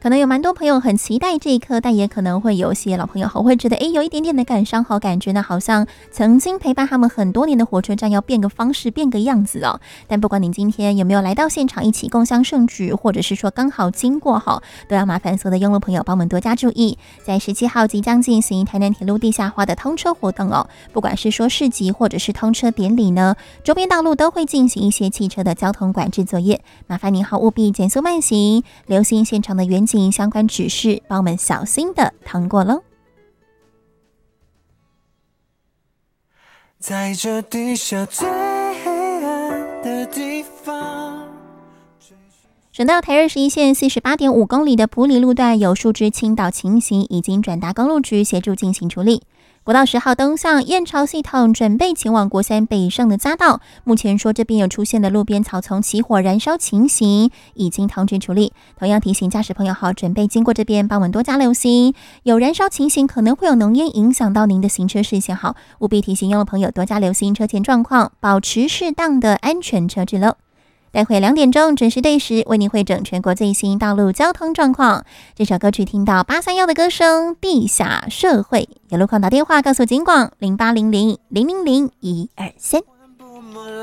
可能有蛮多朋友很期待这一刻，但也可能会有些老朋友会觉得有一点点的感伤，好感觉呢，好像曾经陪伴他们很多年的火车站要变个方式，变个样子哦。但不管您今天有没有来到现场一起共襄盛举，或者是说刚好经过都要麻烦所有的用路朋友帮我们多加注意，在17号即将进行台南铁路地下化的通车活动哦。不管是说市集或者是通车典礼呢，周边道路都会进行一些汽车的交通管制作业，麻烦您务必减速慢行，留心现场的远景相关指示，帮我们小心的通过咯。 在这地下最黑暗的地方， 省道台21线 48.5 公里的埔里路段有树枝倾倒情形，已经转达公路局协助进行处理。国道10号东向燕巢系统准备前往国三北上的匝道，目前说这边有出现的路边草丛起火燃烧情形，已经通知处理。同样提醒驾驶朋友准备经过这边，帮我们多加留心，有燃烧情形可能会有浓烟影响到您的行车视线，务必提醒用路朋友多加留心车前状况，保持适当的安全车距喽。待会2点钟准时对时为您汇整全国最新道路交通状况。这首歌曲听到831的歌声《地下社会》，有路况打电话告诉警广0800000123。